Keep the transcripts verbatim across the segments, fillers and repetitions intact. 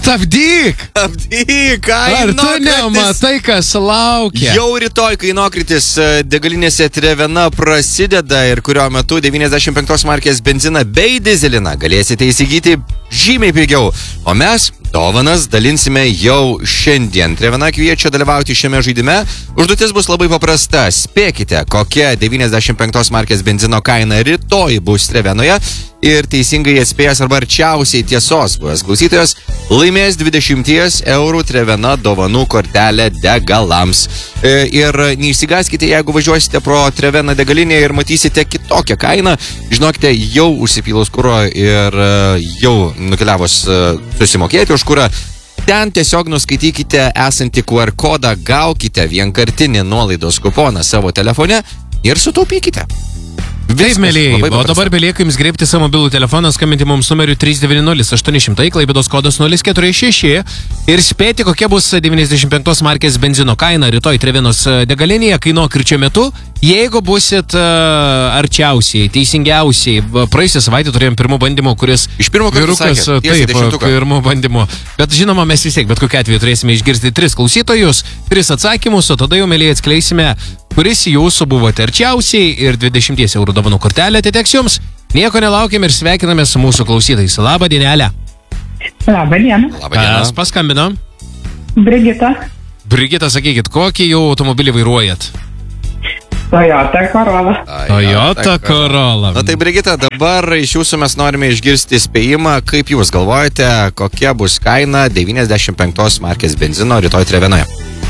Stabdyk! Stabdyk, kainokritis. Ar tu nematai, kas laukia? Jau rytoj kainokritis degalinėse Trevena prasideda ir kurio metu devyniasdešimt penktos markės benziną bei dizeliną galėsite įsigyti žymiai pigiau. O mes dovanas dalinsime jau šiandien. Trevena kviečia dalyvauti šiame žaidime. Užduotis bus labai paprasta. Spėkite, kokia devyniasdešimt penktos markės benzino kaina rytoj bus Trevenoje. Ir teisingai atspėjęs arba arčiausiai tiesos buvęs klausytojas laimės dvidešimt eurų Trevena dovanų kortelę degalams. Ir neišsigaskite, jeigu važiuosite pro Trevena degalinę ir matysite kitokią kainą. Žinokite, jau užsipylus kuro ir jau nukeliavus susimokėti už kurą. Ten tiesiog nuskaitykite esantį Q R kodą, gaukite vienkartinį nuolaidos kuponą savo telefone ir sutaupykite. Taip, mėlėjai, o dabar belieka jums greipti savo mobilų telefoną, skambinti mums numeriu trys devyni nulis aštuoni šimtai, Klaipėdos kodas nulis keturi šeši ir spėti, kokia bus devyniasdešimt penktos markės benzino kaina rytoj Trevenos degalinėje kainokričio metu. Jeigu busit uh, arčiausiai, teisingiausiai, praėjusią savaitę turėjom pirmų bandymų, kuris iš pirmo karto sakė, taip, pirmų bandymų. Bet žinoma, mes vis tiek, bet kokiu atveju turėsime išgirsti tris klausytojus, tris atsakymus, o tada jau mėlėjai atskleisime, kuris jūsų buvote arčiausiai ir dvidešimt eurų dovanų kortelė atiteks jums. Nieko nelaukiam ir sveikiname su mūsų klausytais. Labą dienelę. Labą dieną. Labą dieną. Kas paskambino? Brigita. Brigita, sakykit, kokį jau automobilį vairuojat? Toyota Corolla. Toyota Corolla. Na tai, Brigita, dabar iš jūsų mes norime išgirsti spėjimą, kaip jūs galvojate, kokia bus kaina devyniasdešimt penktos markės benzino rytoj Trevenoje.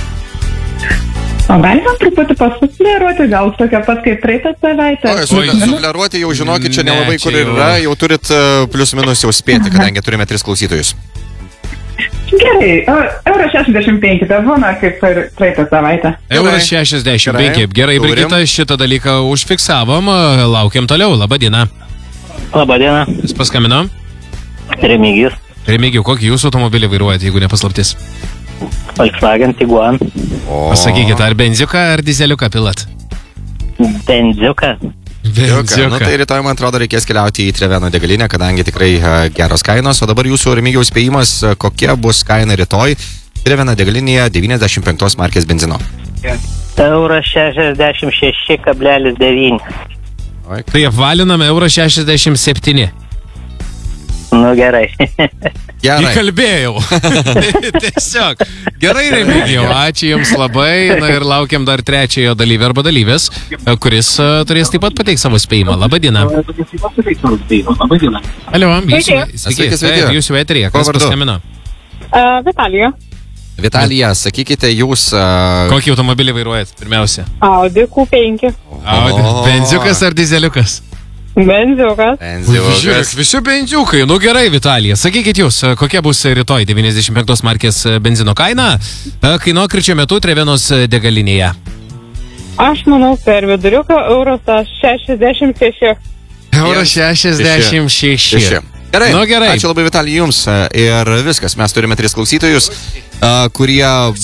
O galime truputį pasufleruoti, gal tokia pat kaip praeitą savaitę? O, sufleruoti jau žinokit, čia nelabai kur yra, jau turit plius minus jau spėti, kadangi turime tris klausytojus. Gerai, euro šešiasdešimt penki, tai būna kaip praeitą savaitę. Euro šešiasdešimt penki, gerai, Brigita, šitą dalyką užfiksavom, laukiam toliau, labą dieną. Labą dieną. Jis paskambino? Remigijus. Remigijų, kokį jūsų automobilį vairuojate, jeigu nepaslaptis? Volkswagen Tiguan. O... Pasakykit, ar benziuką, ar dizeliuką pilat? Benziuką. Benziuką. Nu, tai rytoj, man atrodo, reikės keliauti į Treveno degalinę, kadangi tikrai uh, geros kainos. O dabar jūsų, Remigijaus, spėjimas, uh, kokia bus kaina rytoj Treveno degalinėje devyniasdešimt penktos markės benzino. Euro šešiasdešimt šeši kablelis devyni. Tai apvaliname euro šešiasdešimt septyni. Nu gerai. Gerai. Įkalbėjau. Tiesiog. Gerai, Remigijau, ačiū Jums labai. Na ir laukiam dar trečiojo dalyvio arba dalyvės, kuris uh, turės taip pat pateikti savo spėjimą. Labą dieną. Alio, jūsų, sveiki, sveiki, jūsų eterija. Kas paskambino? Uh, Vitalija. Vitalija, sakykite jūs... Uh... Kokį automobilį vairuojat pirmiausia? Audi Q penki. Audi. Benziukas ar dizeliukas? Benziukas. Benziukas. Žiūrėk, visi benziukai. Nu gerai, Vitalija. Sakykit jūs, kokia bus rytoj devyniasdešimt penktos markės benzino kaina kainokričio metu Trevenos degalinėje? Aš manau, per viduriuką euros šešiasdešimt šeši. Euro šešiasdešimt šeši. Gerai. Nu, gerai. Ačiū labai, Vitalija, jums. Ir viskas. Mes turime tris klausytojus, kurie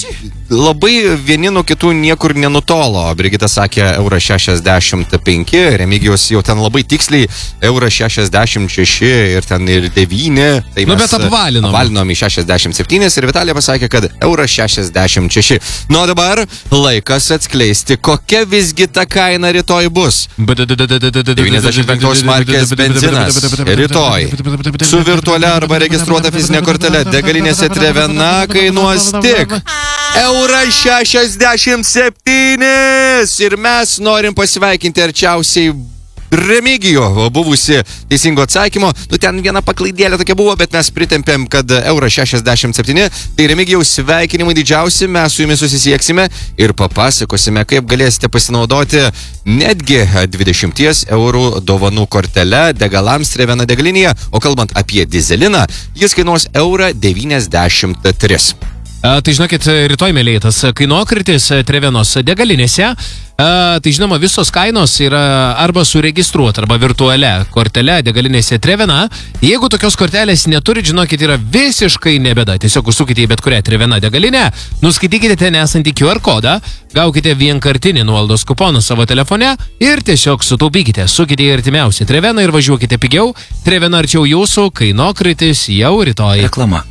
labai vieni nuo kitų niekur nenutolo. Brigita sakė euro šešiasdešimt penki, Remigijus jau ten labai tiksliai euro šešiasdešimt šeši ir ten ir devyni. Tai nu, bet apvalinom. Apvalinom į šešiasdešimt septyni ir Vitalija pasakė, kad euro šešiasdešimt šeši. Nu, dabar laikas atskleisti, kokia visgi ta kaina rytoj bus. devyniasdešimt penktos markės benzinas rytoj su virtualia arba registruota fizinė kortelė degalinėse Trevena kainuos tik eurą šešiasdešimt septynis. Ir mes norim pasveikinti arčiausiai Remigijų, buvusi teisingo atsakymo. Nu, ten viena paklaidėlė tokia buvo, bet mes pritempėm, kad eurą šešiasdešimt septyni. Tai Remigijaus sveikinimai didžiausi, mes su jumis susisieksime ir papasakosime, kaip galėsite pasinaudoti netgi dvidešimt eurų dovanų kortelę degalams Trevena degalinėje. O kalbant apie dizeliną, jis kainuos eurą devyniasdešimt tris. A, tai žinokit, rytoj mėlėjai tas kainokritis Trevenos degalinėse. A, tai žinoma, visos kainos yra arba suregistruota, arba virtualia kortelė degalinėse Trevena. Jeigu tokios kortelės neturit, žinokit, yra visiškai nebėda. Tiesiog užsukite į bet kurią Trevena degalinę, nuskaitykite ten esantį Q R kodą, gaukite vienkartinį nuolaidos kuponą savo telefone ir tiesiog sutaupykite. Sukite į artimiausią Treveną ir važiuokite pigiau. Trevena arčiau jūsų, kainokritis jau rytoj. Reklama.